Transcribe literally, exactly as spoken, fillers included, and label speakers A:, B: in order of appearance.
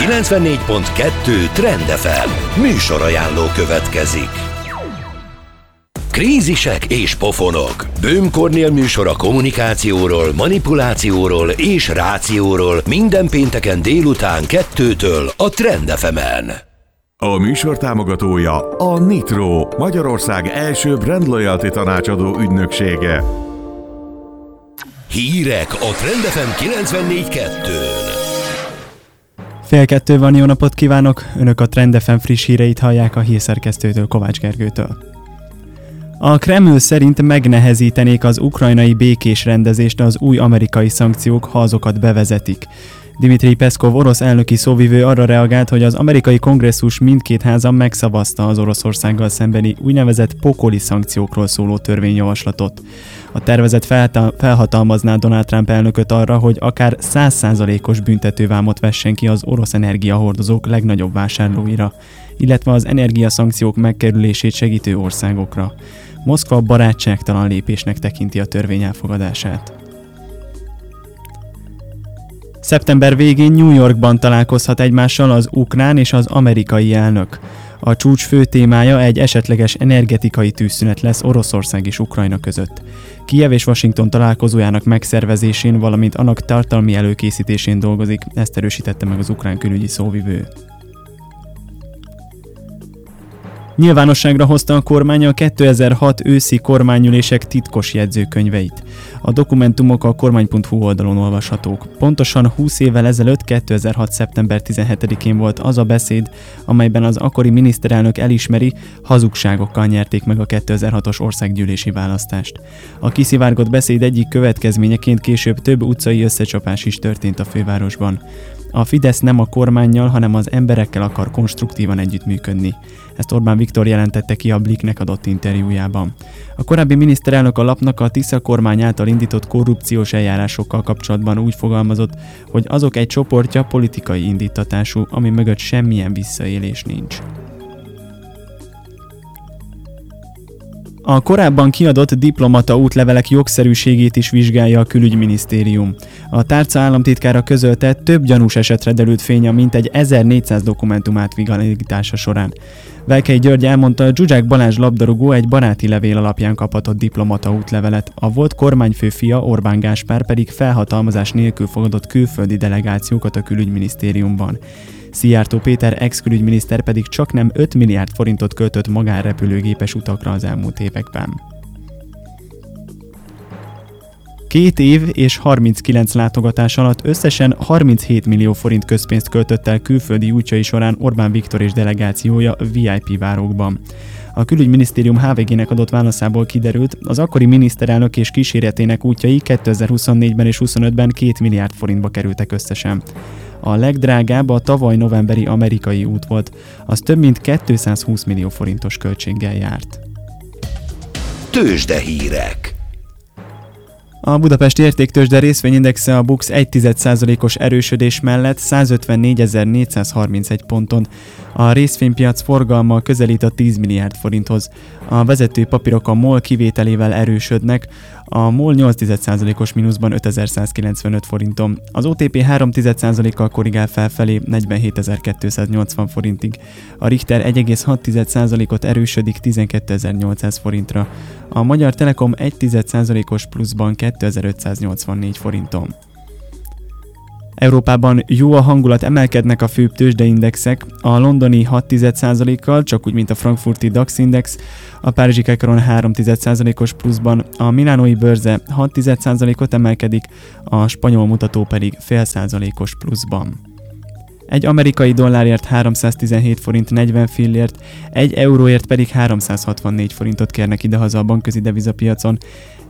A: kilencvennégy pont kettő Trend ef em műsorajánló következik. Krízisek és pofonok. Böhm Kornél műsor a kommunikációról, manipulációról és rációról minden pénteken délután kettőtől a Trend ef emen.
B: A műsor támogatója a Nitro, Magyarország első brand loyalty tanácsadó ügynöksége.
A: Hírek a Trend ef em kilencvennégy kettőn.
C: Fél kettő van, jó napot kívánok! Önök a Trend ef em friss híreit hallják a hírszerkesztőtől, Kovács Gergőtől. A Kreml szerint megnehezítenék az ukrajnai békés rendezést az új amerikai szankciók, ha azokat bevezetik. Dmitrij Peszkov orosz elnöki szóvivő arra reagált, hogy az amerikai kongresszus mindkét háza megszavazta az Oroszországgal szembeni úgynevezett pokoli szankciókról szóló törvényjavaslatot. A tervezet felhatalmazná Donald Trump elnököt arra, hogy akár száz százalékos büntetővámot vessen ki az orosz energiahordozók legnagyobb vásárlóira, illetve az energiaszankciók megkerülését segítő országokra. Moszkva barátságtalan lépésnek tekinti a törvény elfogadását. Szeptember végén New Yorkban találkozhat egymással az ukrán és az amerikai elnök. A csúcs fő témája egy esetleges energetikai tűzszünet lesz Oroszország és Ukrajna között. Kijev és Washington találkozójának megszervezésén, valamint annak tartalmi előkészítésén dolgozik, ezt erősítette meg az ukrán külügyi szóvivő. Nyilvánosságra hozta a kormány a kétezer-hat őszi kormányülések titkos jegyzőkönyveit. A dokumentumok a kormány pont hu oldalon olvashatók. Pontosan húsz évvel ezelőtt, kétezer-hat. szeptember tizenhetedikén volt az a beszéd, amelyben az akkori miniszterelnök elismeri, hazugságokkal nyerték meg a kétezer-hatos országgyűlési választást. A kiszivárgott beszéd egyik következményeként később több utcai összecsapás is történt a fővárosban. A Fidesz nem a kormánnyal, hanem az emberekkel akar konstruktívan együttműködni. Ezt Orbán Viktor jelentette ki a Blicknek adott interjújában. A korábbi miniszterelnök a lapnak a Tisza kormány által indított korrupciós eljárásokkal kapcsolatban úgy fogalmazott, hogy azok egy csoportja politikai indítatású, ami mögött semmilyen visszaélés nincs. A korábban kiadott diplomata útlevelek jogszerűségét is vizsgálja a külügyminisztérium. A tárca államtitkára közölte, több gyanús esetre derült fény a mintegy ezernégyszáz dokumentum átvigazítása során. Velkei György elmondta, a Zsuzsák Balázs labdarúgó egy baráti levél alapján kaphatott diplomata útlevelet, a volt kormányfő fia Orbán Gáspár pedig felhatalmazás nélkül fogadott külföldi delegációkat a külügyminisztériumban. Szijjártó Péter ex-külügyminiszter pedig csaknem öt milliárd forintot költött magánrepülőgépes utakra az elmúlt években. Két év és harminckilenc látogatás alatt összesen harminchét millió forint közpénzt költött el külföldi útjai során Orbán Viktor és delegációja vé i pé várókban. A külügyminisztérium há vé gének adott válaszából kiderült, az akkori miniszterelnök és kíséretének útjai kétezer-huszonnégyben és huszonötben két milliárd forintba kerültek összesen. A legdrágább a tavaly novemberi amerikai út volt, az több mint kétszázhúsz millió forintos költséggel járt.
A: Tőzsdehírek.
C: A Budapesti Értéktőzsde részvényindexe a BUX egy tized százalékos erősödés mellett százötvennégyezer-négyszázharmincegy ponton. A részvénypiac forgalma közelít a tíz milliárd forinthoz. A vezető papírok a MOL kivételével erősödnek, a MOL nyolc tized százalékos mínuszban ötezer-százkilencvenöt forinton. Az o té pé három tized százalékkal korrigál felfelé negyvenhétezer-kétszáznyolcvan forintig. A Richter egy egész hat tized százalékot erősödik tizenkétezer-nyolcszáz forintra. A Magyar Telekom egy tized százalékos pluszban kétezer-ötszáznyolcvannégy forinton. Európában jó a hangulat, emelkednek a főbb tőzsdeindexek, a londoni hat tized százalékkal, csak úgy, mint a frankfurti DAX index, a párizsi Kekaron három tized százalékos pluszban, a milánói bőrze hat tized százalékot emelkedik, a spanyol mutató pedig fél százalékos pluszban. Egy amerikai dollárért háromszáztizenhét forint negyven fillért, egy euróért pedig háromszázhatvannégy forintot kérnek idehaza a bankközi devizapiacon.